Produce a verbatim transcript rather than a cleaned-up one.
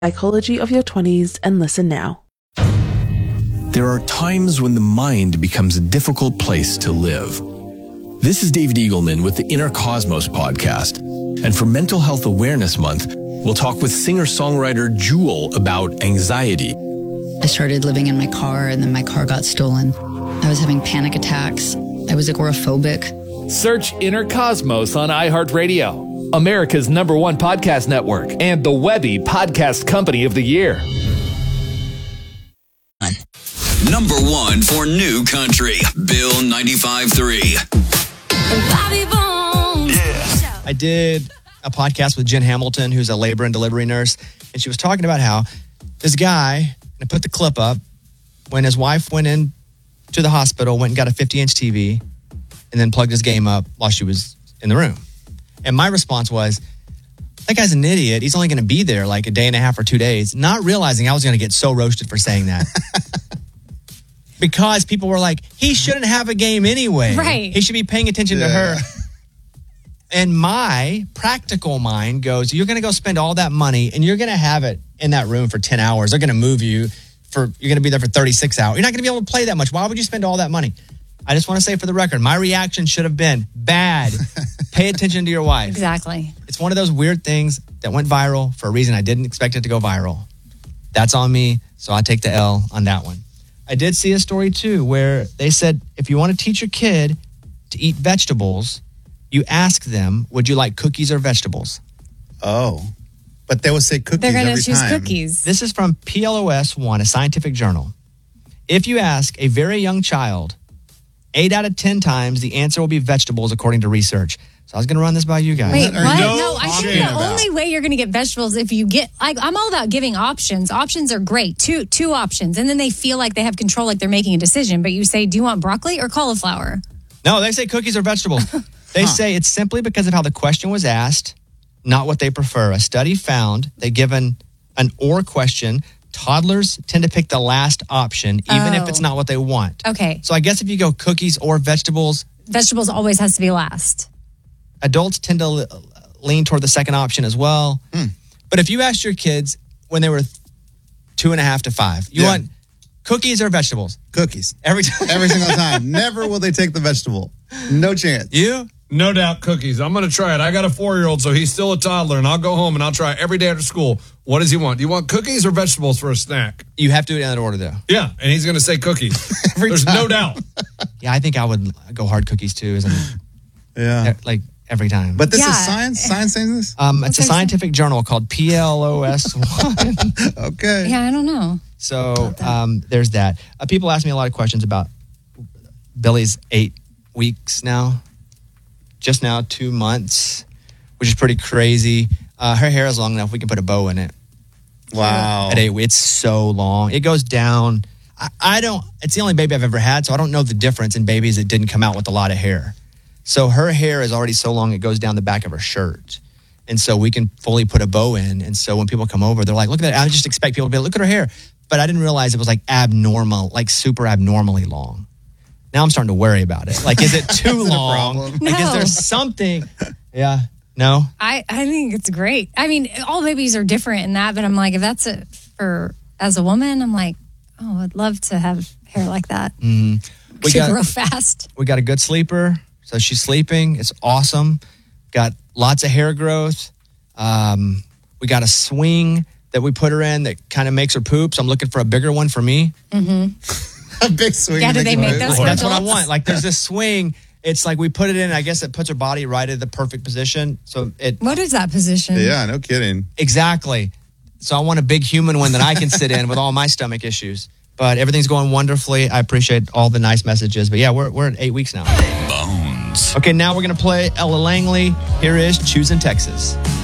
Psychology of Your twenties and listen now. There are times when the mind becomes a difficult place to live. This is David Eagleman with the Inner Cosmos podcast. And for Mental Health Awareness Month, we'll talk with singer-songwriter Jewel about anxiety. I started living in my car and then my car got stolen. I was having panic attacks. I was agoraphobic. Search Inner Cosmos on iHeartRadio, America's number one podcast network, and the Webby Podcast Company of the Year. Number one for new country, Bill ninety-five point three. Yeah. I did a podcast with Jen Hamilton, who's a labor and delivery nurse, and she was talking about how this guy, and I put the clip up, when his wife went in to the hospital, went and got a fifty-inch T V, and then plugged his game up while she was in the room. And my response was, that guy's an idiot. He's only going to be there like a day and a half or two days, not realizing I was going to get so roasted for saying that. Because people were like, he shouldn't have a game anyway. Right. He should be paying attention Yeah. to her. And my practical mind goes, you're going to go spend all that money and you're going to have it in that room for ten hours. They're going to move you for, you're going to be there for thirty-six hours. You're not going to be able to play that much. Why would you spend all that money? I just want to say for the record, my reaction should have been bad. Pay attention to your wife. Exactly. It's one of those weird things that went viral for a reason I didn't expect it to go viral. That's on me, so I take the L on that one. I did see a story too where they said if you want to teach your kid to eat vegetables, you ask them, would you like cookies or vegetables? Oh, but they would say cookies They're going every to choose time. cookies. This is from P L O S one, a scientific journal. If you ask a very young child, eight out of ten times the answer will be vegetables according to research. So I was going to run this by you guys. Wait, What what? are you No, I think talking the about? only way you're going to get vegetables if you get, like, I'm all about giving options. Options are great. Two two options. And then they feel like they have control, like they're making a decision. But you say, do you want broccoli or cauliflower? No, they say cookies or vegetables. They say it's simply because of how the question was asked, not what they prefer. A study found that given an or question, toddlers tend to pick the last option, even Oh. if it's not what they want. Okay. So I guess if you go cookies or vegetables, Vegetables always has to be last. adults tend to le- lean toward the second option as well. Hmm. But if you asked your kids when they were two and a half to five, you Yeah. want cookies or vegetables? Cookies. Every time. Every single time. Never will they take the vegetable. No chance. You? No doubt cookies. I'm going to try it. I got a four-year-old, so he's still a toddler, and I'll go home and I'll try it every day after school. What does he want? Do you want cookies or vegetables for a snack? You have to do it in that order, though. Yeah, and he's going to say cookies. Every There's time. no doubt. Yeah, I think I would go hard cookies, too. Isn't it? Yeah. Like, every time. But this Yeah. is science? Science saying this? Um, it's a Okay, so- scientific journal called P L O S one. Okay. Yeah, I don't know. So um, there's that. Uh, people ask me a lot of questions about Billy's eight weeks now. Just now, two months, which is pretty crazy. Uh, her hair is long enough we can put a bow in it. Wow. At eight weeks, it's so long. It goes down. I, I don't. It's the only baby I've ever had, so I don't know the difference in babies that didn't come out with a lot of hair. So her hair is already so long it goes down the back of her shirt. And so we can fully put a bow in. And so when people come over, they're like, look at that. I just expect people to be like, look at her hair. But I didn't realize it was like abnormal, like super abnormally long. Now I'm starting to worry about it. Like, is it too Is it a long? problem? Like, is No. there something? Yeah. No? I, I think it's great. I mean, all babies are different in that, but I'm like, if that's it for, as a woman, I'm like, oh, I'd love to have hair like that. Mm-hmm. We Should got, grow fast. we got a good sleeper. So she's sleeping. It's awesome. Got lots of hair growth. Um, we got a swing that we put her in that kind of makes her poop. So I'm looking for a bigger one for me. Mm-hmm. A big swing. Yeah, do they make those for That's what I adults? want. Like there's this swing. It's like we put it in. I guess it puts her body right at the perfect position. So it What is that position? Yeah, no kidding. exactly. So I want a big human one that I can sit in with all my stomach issues. But everything's going wonderfully. I appreciate all the nice messages. But yeah, we're we're at eight weeks now. Bones. Okay, now we're gonna play Ella Langley. Here is Choosing Texas.